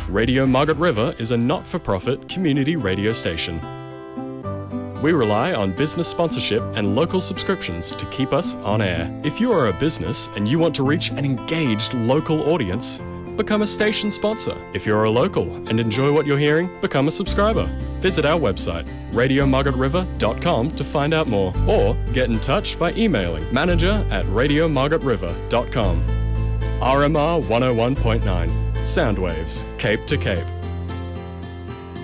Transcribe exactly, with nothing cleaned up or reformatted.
Radio Margaret River is a not-for-profit community radio station. We rely on business sponsorship and local subscriptions to keep us on air. If you are a business and you want to reach an engaged local audience, become a station sponsor. If you're a local and enjoy what you're hearing, become a subscriber. Visit our website, radio margaret river dot com, to find out more, or get in touch by emailing manager at radio margaret river dot com. R M R one oh one point nine, Soundwaves, Cape to Cape.